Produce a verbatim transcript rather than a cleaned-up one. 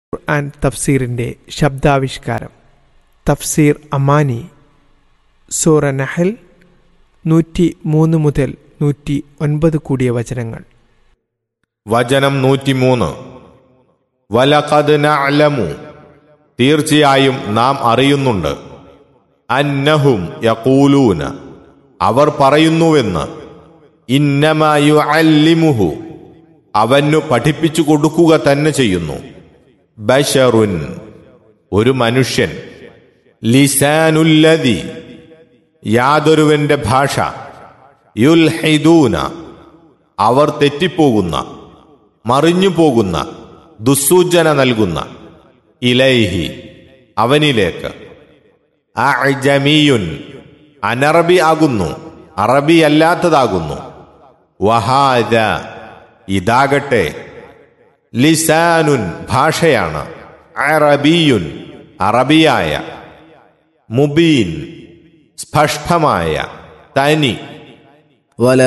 ഖുർആൻ തഫ്സീറിൻ്റെ ശബ്ദാവിഷ്കാരം തഫ്സീർ അമാനി സൂറ നഹൽ നൂറ്റി മൂന്ന് മുതൽ നൂറ്റി ഒൻപത് കൂടിയ വചനങ്ങൾ. വചനം നൂറ്റിമൂന്ന്. വലഖദ് നഅലമു, തീർച്ചയായും നാം അറിയുന്നുണ്ട്, അന്നഹും യഖൂലൂന, അവർ പറയുന്നുവെന്ന്, ഇന്നമാ യുഅല്ലിമുഹു, അവനു പഠിപ്പിച്ചു കൊടുക്കുക തന്നെ ചെയ്യുന്നു, ബശറുൻ, ഒരു മനുഷ്യൻ, ലിസാനുല്ലദി, യാതൊരുവന്റെ ഭാഷ, യുൽഹിദൂന, അവർ തെറ്റിപ്പോകുന്ന, മറിഞ്ഞു പോകുന്ന, ദുസ്സൂചന നൽകുന്ന, ഇലൈഹി, അവനിലേക്ക്, അഅ്ജമിയുൻ, അനറബി ആകുന്നു, അറബിയല്ലാത്തതാകുന്നു, വഹാദ, ഇതാകട്ടെ, ലിസാനുൻ, ഭാഷയാണ്, അറബിയുൻ, അറബിയായ, മുബീൻ, സ്പഷ്ടമായ, തനി.